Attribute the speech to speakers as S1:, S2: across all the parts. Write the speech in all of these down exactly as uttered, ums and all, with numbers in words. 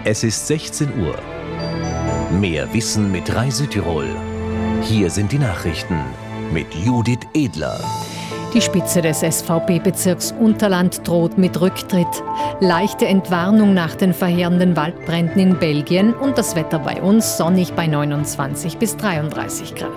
S1: Es ist sechzehn Uhr. Mehr Wissen mit Rai Südtirol. Hier sind die Nachrichten mit Judith Edler.
S2: Die Spitze des S V P-Bezirks Unterland droht mit Rücktritt. Leichte Entwarnung nach den verheerenden Waldbränden in Belgien und das Wetter bei uns sonnig bei neunundzwanzig bis dreiunddreißig Grad.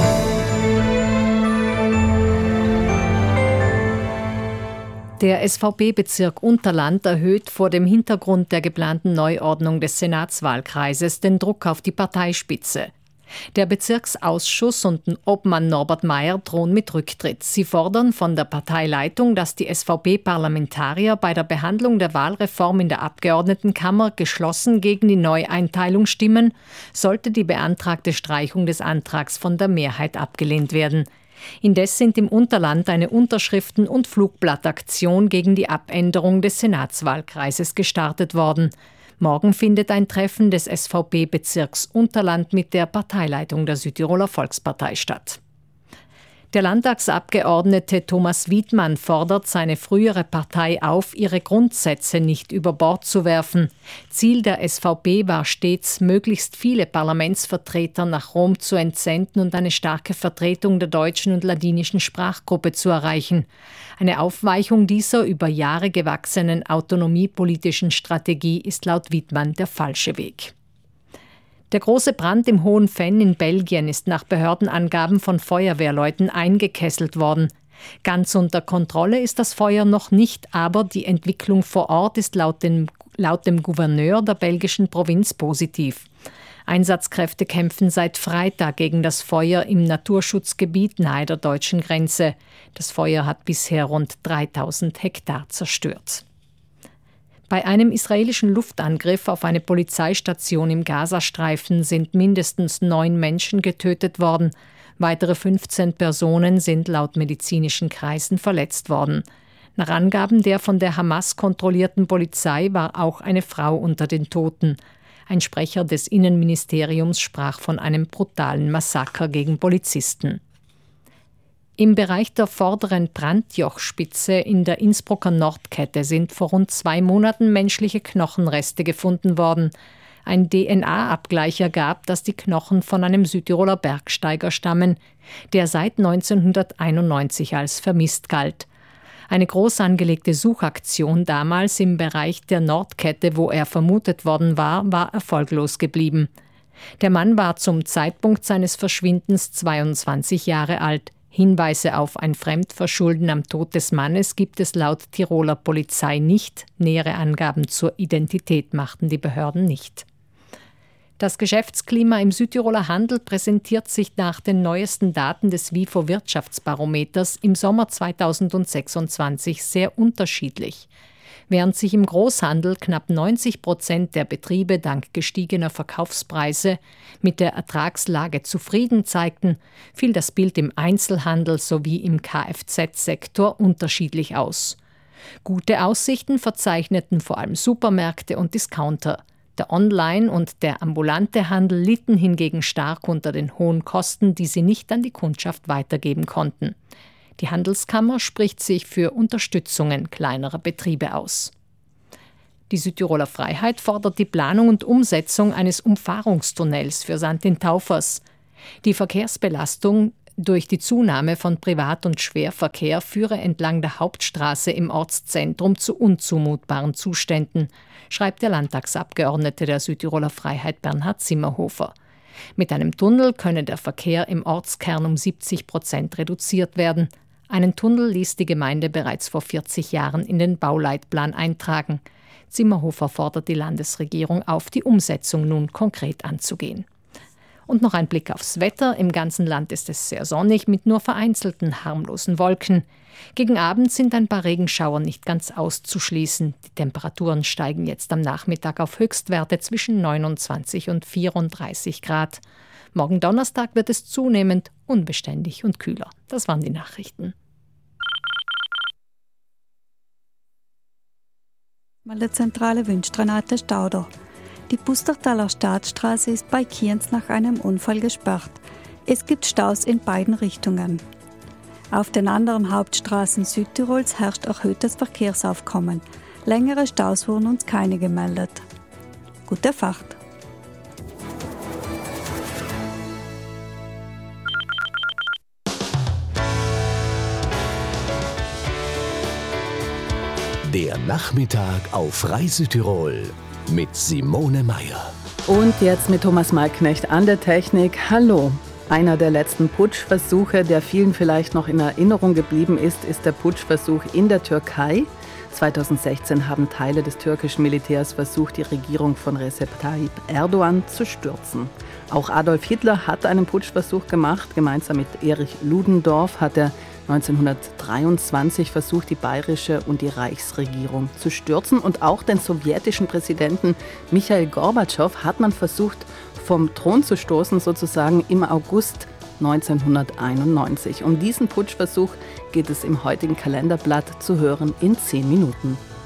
S2: Der S V P-Bezirk Unterland erhöht vor dem Hintergrund der geplanten Neuordnung des Senatswahlkreises den Druck auf die Parteispitze. Der Bezirksausschuss und den Obmann Norbert Meyer drohen mit Rücktritt. Sie fordern von der Parteileitung, dass die S V P-Parlamentarier bei der Behandlung der Wahlreform in der Abgeordnetenkammer geschlossen gegen die Neueinteilung stimmen, sollte die beantragte Streichung des Antrags von der Mehrheit abgelehnt werden. Indes sind im Unterland eine Unterschriften- und Flugblattaktion gegen die Abänderung des Senatswahlkreises gestartet worden. Morgen findet ein Treffen des S V P-Bezirks Unterland mit der Parteileitung der Südtiroler Volkspartei statt. Der Landtagsabgeordnete Thomas Wiedmann fordert seine frühere Partei auf, ihre Grundsätze nicht über Bord zu werfen. Ziel der S V P war stets, möglichst viele Parlamentsvertreter nach Rom zu entsenden und eine starke Vertretung der deutschen und ladinischen Sprachgruppe zu erreichen. Eine Aufweichung dieser über Jahre gewachsenen autonomiepolitischen Strategie ist laut Wiedmann der falsche Weg. Der große Brand im Hohen Venn in Belgien ist nach Behördenangaben von Feuerwehrleuten eingekesselt worden. Ganz unter Kontrolle ist das Feuer noch nicht, aber die Entwicklung vor Ort ist laut dem, laut dem Gouverneur der belgischen Provinz positiv. Einsatzkräfte kämpfen seit Freitag gegen das Feuer im Naturschutzgebiet nahe der deutschen Grenze. Das Feuer hat bisher rund dreitausend Hektar zerstört. Bei einem israelischen Luftangriff auf eine Polizeistation im Gazastreifen sind mindestens neun Menschen getötet worden. Weitere fünfzehn Personen sind laut medizinischen Kreisen verletzt worden. Nach Angaben der von der Hamas kontrollierten Polizei war auch eine Frau unter den Toten. Ein Sprecher des Innenministeriums sprach von einem brutalen Massaker gegen Polizisten. Im Bereich der vorderen Brandjochspitze in der Innsbrucker Nordkette sind vor rund zwei Monaten menschliche Knochenreste gefunden worden. Ein D N A-Abgleich ergab, dass die Knochen von einem Südtiroler Bergsteiger stammen, der seit neunzehnhunderteinundneunzig als vermisst galt. Eine groß angelegte Suchaktion damals im Bereich der Nordkette, wo er vermutet worden war, war erfolglos geblieben. Der Mann war zum Zeitpunkt seines Verschwindens zweiundzwanzig Jahre alt. Hinweise auf ein Fremdverschulden am Tod des Mannes gibt es laut Tiroler Polizei nicht. Nähere Angaben zur Identität machten die Behörden nicht. Das Geschäftsklima im Südtiroler Handel präsentiert sich nach den neuesten Daten des WIFO Wirtschaftsbarometers im Sommer zweitausendsechsundzwanzig sehr unterschiedlich. Während sich im Großhandel knapp neunzig Prozent der Betriebe dank gestiegener Verkaufspreise mit der Ertragslage zufrieden zeigten, fiel das Bild im Einzelhandel sowie im Kfz-Sektor unterschiedlich aus. Gute Aussichten verzeichneten vor allem Supermärkte und Discounter. Der Online- und der ambulante Handel litten hingegen stark unter den hohen Kosten, die sie nicht an die Kundschaft weitergeben konnten. Die Handelskammer spricht sich für Unterstützungen kleinerer Betriebe aus. Die Südtiroler Freiheit fordert die Planung und Umsetzung eines Umfahrungstunnels für Sankt-in-Taufers. Die Verkehrsbelastung durch die Zunahme von Privat- und Schwerverkehr führe entlang der Hauptstraße im Ortszentrum zu unzumutbaren Zuständen, schreibt der Landtagsabgeordnete der Südtiroler Freiheit Bernhard Zimmerhofer. Mit einem Tunnel könne der Verkehr im Ortskern um siebzig Prozent reduziert werden. Einen Tunnel ließ die Gemeinde bereits vor vierzig Jahren in den Bauleitplan eintragen. Zimmerhofer fordert die Landesregierung auf, die Umsetzung nun konkret anzugehen. Und noch ein Blick aufs Wetter. Im ganzen Land ist es sehr sonnig mit nur vereinzelten harmlosen Wolken. Gegen Abend sind ein paar Regenschauer nicht ganz auszuschließen. Die Temperaturen steigen jetzt am Nachmittag auf Höchstwerte zwischen neunundzwanzig und vierunddreißig Grad. Morgen Donnerstag wird es zunehmend unbeständig und kühler. Das waren die Nachrichten.
S3: Meldezentrale wünscht Renate Stauder. Die Pustertaler Staatsstraße ist bei Kienz nach einem Unfall gesperrt. Es gibt Staus in beiden Richtungen. Auf den anderen Hauptstraßen Südtirols herrscht erhöhtes Verkehrsaufkommen. Längere Staus wurden uns keine gemeldet. Gute Fahrt!
S1: Der Nachmittag auf Reisetirol mit Simone Meier.
S4: Und jetzt mit Thomas Malknecht an der Technik. Hallo! Einer der letzten Putschversuche, der vielen vielleicht noch in Erinnerung geblieben ist, ist der Putschversuch in der Türkei. zweitausendsechzehn haben Teile des türkischen Militärs versucht, die Regierung von Recep Tayyip Erdogan zu stürzen. Auch Adolf Hitler hat einen Putschversuch gemacht. Gemeinsam mit Erich Ludendorff hat er neunzehnhundertdreiundzwanzig versucht, die bayerische und die Reichsregierung zu stürzen. Und auch den sowjetischen Präsidenten Michail Gorbatschow hat man versucht, vom Thron zu stoßen, sozusagen im August neunzehnhunderteinundneunzig. Um diesen Putschversuch geht es im heutigen Kalenderblatt zu hören in zehn Minuten.